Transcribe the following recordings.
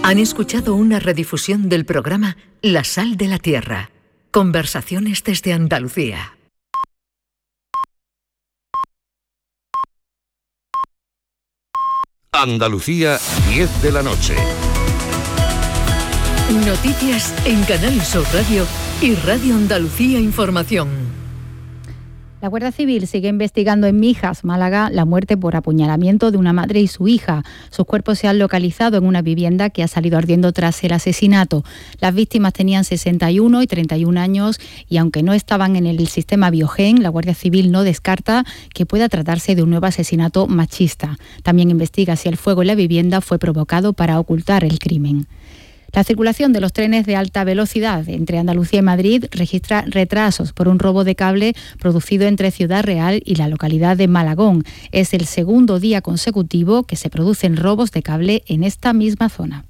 Han escuchado una redifusión del programa La Sal de la Tierra. Conversaciones desde Andalucía. Andalucía, 10 de la noche. Noticias en Canal Sur Radio y Radio Andalucía Información. La Guardia Civil sigue investigando en Mijas, Málaga, la muerte por apuñalamiento de una madre y su hija. Sus cuerpos se han localizado en una vivienda que ha salido ardiendo tras el asesinato. Las víctimas tenían 61 y 31 años y aunque no estaban en el sistema Biogen, la Guardia Civil no descarta que pueda tratarse de un nuevo asesinato machista. También investiga si el fuego en la vivienda fue provocado para ocultar el crimen. La circulación de los trenes de alta velocidad entre Andalucía y Madrid registra retrasos por un robo de cable producido entre Ciudad Real y la localidad de Malagón. Es el segundo día consecutivo que se producen robos de cable en esta misma zona.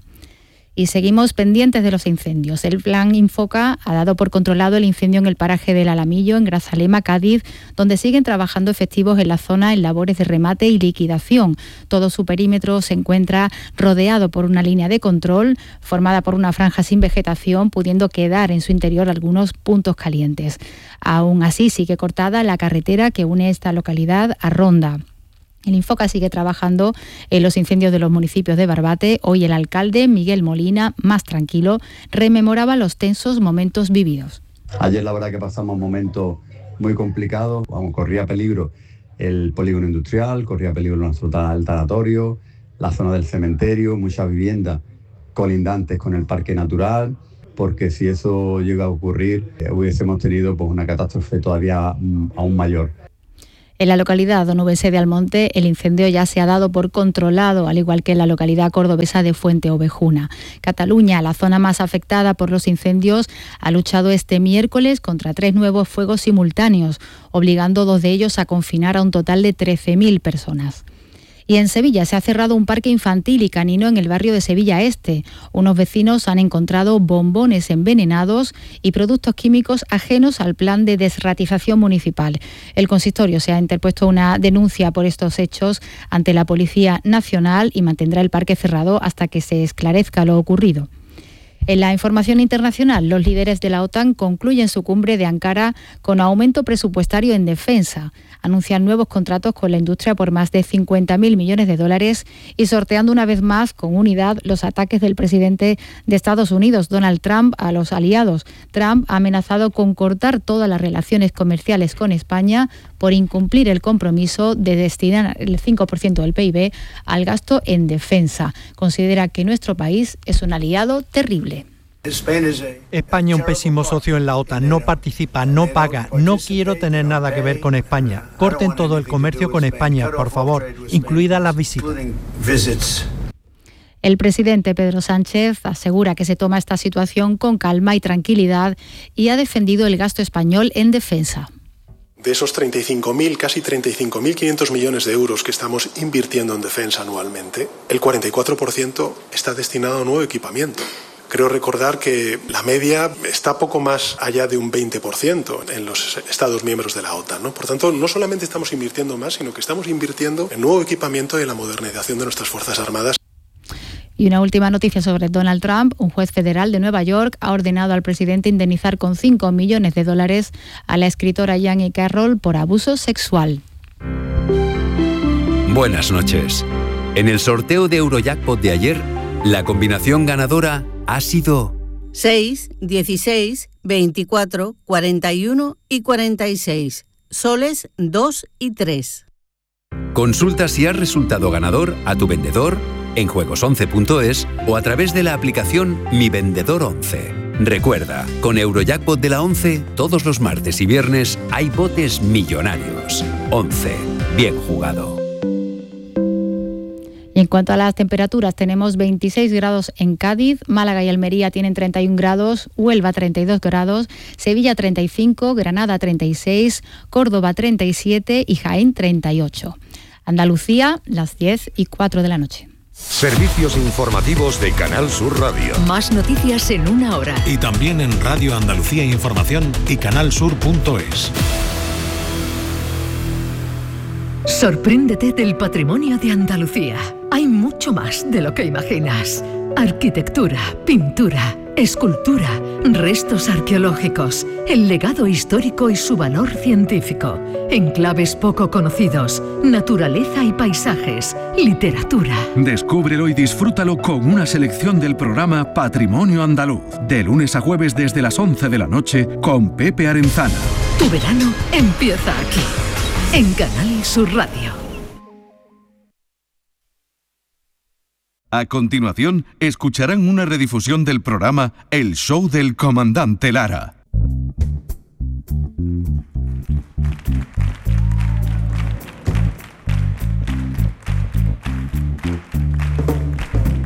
Y seguimos pendientes de los incendios. El Plan Infoca ha dado por controlado el incendio en el paraje del Alamillo, en Grazalema, Cádiz, donde siguen trabajando efectivos en la zona en labores de remate y liquidación. Todo su perímetro se encuentra rodeado por una línea de control formada por una franja sin vegetación, pudiendo quedar en su interior algunos puntos calientes. Aún así, sigue cortada la carretera que une esta localidad a Ronda. El Infoca sigue trabajando en los incendios de los municipios de Barbate. Hoy el alcalde, Miguel Molina, más tranquilo, rememoraba los tensos momentos vividos. Ayer la verdad que pasamos momentos muy complicados. Corría peligro el polígono industrial, corría peligro nuestro tanatorio, la zona del cementerio, muchas viviendas colindantes con el parque natural, porque si eso llega a ocurrir hubiésemos tenido pues una catástrofe todavía aún mayor. En la localidad onubense de Almonte, el incendio ya se ha dado por controlado, al igual que en la localidad cordobesa de Fuente Ovejuna. Cataluña, la zona más afectada por los incendios, ha luchado este miércoles contra 3 nuevos fuegos simultáneos, obligando 2 de ellos a confinar a un total de 13.000 personas. Y en Sevilla se ha cerrado un parque infantil y canino en el barrio de Sevilla Este. Unos vecinos han encontrado bombones envenenados y productos químicos ajenos al plan de desratización municipal. El consistorio se ha interpuesto una denuncia por estos hechos ante la Policía Nacional y mantendrá el parque cerrado hasta que se esclarezca lo ocurrido. En la información internacional, los líderes de la OTAN concluyen su cumbre de Ankara con aumento presupuestario en defensa. Anuncian nuevos contratos con la industria por más de 50.000 millones de dólares y sorteando una vez más con unidad los ataques del presidente de Estados Unidos, Donald Trump, a los aliados. Trump ha amenazado con cortar todas las relaciones comerciales con España por incumplir el compromiso de destinar el 5% del PIB al gasto en defensa. Considera que nuestro país es un aliado terrible. España es un pésimo socio en la OTAN, no participa, no paga, no quiero tener nada que ver con España. Corten todo el comercio con España, por favor, incluidas las visitas. El presidente Pedro Sánchez asegura que se toma esta situación con calma y tranquilidad y ha defendido el gasto español en defensa. De esos 35.000, casi 35.500 millones de euros que estamos invirtiendo en defensa anualmente, el 44% está destinado a nuevo equipamiento. Creo recordar que la media está poco más allá de un 20% en los Estados miembros de la OTAN, ¿no? Por tanto, no solamente estamos invirtiendo más, sino que estamos invirtiendo en nuevo equipamiento y en la modernización de nuestras Fuerzas Armadas. Y una última noticia sobre Donald Trump. Un juez federal de Nueva York ha ordenado al presidente indemnizar con $5 millones a la escritora Jeannie Carroll por abuso sexual. Buenas noches. En el sorteo de Eurojackpot de ayer, la combinación ganadora ha sido 6, 16, 24, 41 y 46. Soles 2 y 3. Consulta si has resultado ganador a tu vendedor, en juegos11.es o a través de la aplicación Mi Vendedor 11. Recuerda, con Eurojackpot de la 11, todos los martes y viernes hay botes millonarios. 11. Bien jugado. Y en cuanto a las temperaturas, tenemos 26 grados en Cádiz, Málaga y Almería tienen 31 grados, Huelva 32 grados, Sevilla 35, Granada 36, Córdoba 37 y Jaén 38. Andalucía, las 10:04 de la noche. Servicios informativos de Canal Sur Radio. Más noticias en una hora. Y también en Radio Andalucía Información y canalsur.es. Sorpréndete del patrimonio de Andalucía. Hay mucho mucho más de lo que imaginas. Arquitectura, pintura, escultura, restos arqueológicos, el legado histórico y su valor científico, enclaves poco conocidos, naturaleza y paisajes, literatura. Descúbrelo y disfrútalo con una selección del programa Patrimonio Andaluz, de lunes a jueves desde las 11 de la noche con Pepe Arenzana. Tu verano empieza aquí, en Canal Sur Radio. A continuación, escucharán una redifusión del programa El Show del Comandante Lara.